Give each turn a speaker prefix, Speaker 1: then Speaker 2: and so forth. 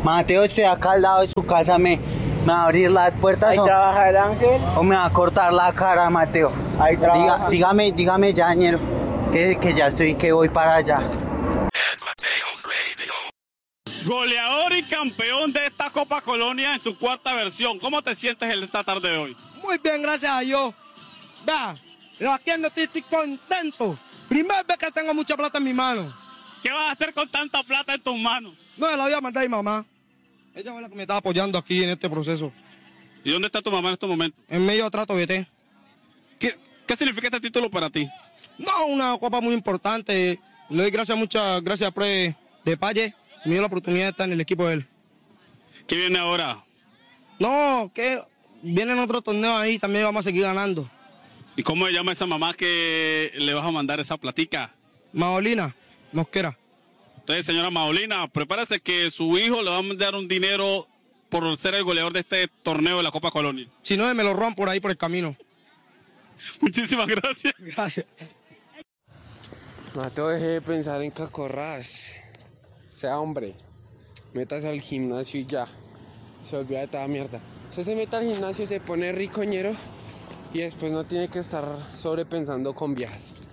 Speaker 1: Mateo, estoy acá al lado de su casa, ¿me va a abrir las puertas
Speaker 2: Ahí trabaja el ángel.
Speaker 1: o me va a cortar la cara, Mateo?
Speaker 2: Ahí trabaja.
Speaker 1: Dígame ya, ñero, que ya estoy, que voy para allá.
Speaker 3: Goleador y campeón de esta Copa Colonia en su cuarta versión. ¿Cómo te sientes en esta tarde de hoy?
Speaker 4: Muy bien, gracias a Dios. Vea, aquí estoy contento. Primera vez que tengo mucha plata en mi mano.
Speaker 3: ¿Qué vas a hacer con tanta plata en tus manos?
Speaker 4: No, la voy a mandar a mi mamá. Ella fue la que me está apoyando aquí en este proceso.
Speaker 3: ¿Y dónde está tu mamá en estos momentos?
Speaker 4: En medio de trato BT.
Speaker 3: ¿Qué significa este título para ti?
Speaker 4: No, una copa muy importante. Le doy muchas gracias a Pre de Palle. Me dio la oportunidad de estar en el equipo de él.
Speaker 3: ¿Qué viene ahora?
Speaker 4: No, que vienen otros torneos ahí, también vamos a seguir ganando.
Speaker 3: ¿Y cómo se llama esa mamá que le vas a mandar esa platica?
Speaker 4: Maolina, Mosquera.
Speaker 3: Entonces, señora Maolina, prepárese que su hijo le va a mandar un dinero por ser el goleador de este torneo de la Copa Colonia.
Speaker 4: Si no, me lo roban por ahí por el camino.
Speaker 3: Muchísimas gracias.
Speaker 4: Gracias.
Speaker 5: Mateo, deje de pensar en cacorras. Sea hombre, métase al gimnasio y ya. Se olvida de toda mierda. Usted se mete al gimnasio, se pone ricoñero y después no tiene que estar sobrepensando con viejas.